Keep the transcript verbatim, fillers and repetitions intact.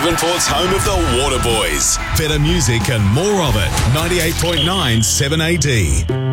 Devonport's home of the Waterboys. Better music and more of it. ninety-eight point nine seven A D.